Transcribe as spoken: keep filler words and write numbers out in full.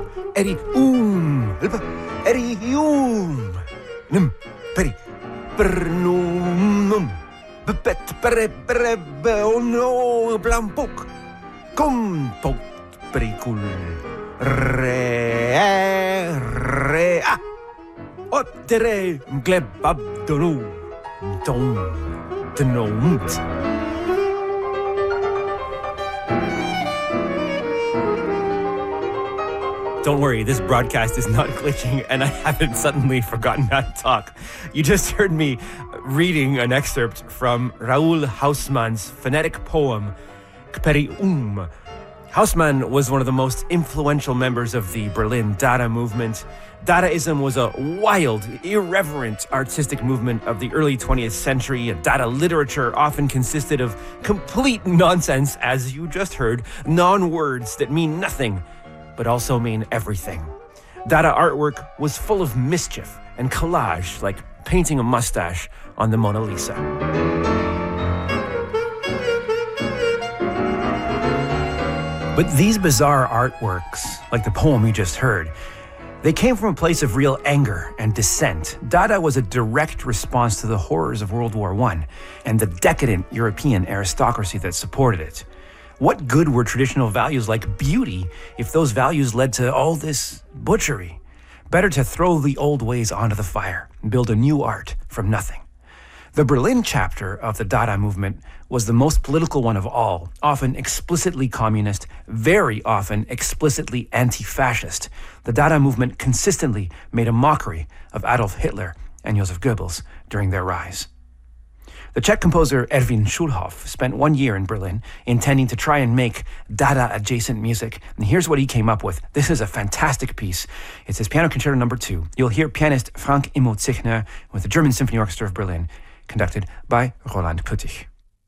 eri um, eri um, num, peri, pernum, bepet, pere, pere, beono, blampok, com, pot, pericul, re, re, a, otere, gleb, abdonu, tom, tenomt. Don't worry, this broadcast is not glitching and I haven't suddenly forgotten how to talk. You just heard me reading an excerpt from Raoul Hausmann's phonetic poem, Kperi Um. Hausmann was one of the most influential members of the Berlin Dada movement. Dadaism was a wild, irreverent artistic movement of the early twentieth century. Dada literature often consisted of complete nonsense, as you just heard, non-words that mean nothing, but also mean everything. Dada artwork was full of mischief and collage, like painting a mustache on the Mona Lisa. But these bizarre artworks, like the poem you just heard, they came from a place of real anger and dissent. Dada was a direct response to the horrors of World War One and the decadent European aristocracy that supported it. What good were traditional values like beauty if those values led to all this butchery? Better to throw the old ways onto the fire and build a new art from nothing. The Berlin chapter of the Dada movement was the most political one of all, often explicitly communist, very often explicitly anti-fascist. The Dada movement consistently made a mockery of Adolf Hitler and Joseph Goebbels during their rise. The Czech composer Erwin Schulhoff spent one year in Berlin intending to try and make Dada-adjacent music. And here's what he came up with. This is a fantastic piece. It's his Piano Concerto number two. You'll hear pianist Frank Immo Zichner with the German Symphony Orchestra of Berlin, conducted by Roland Plutich.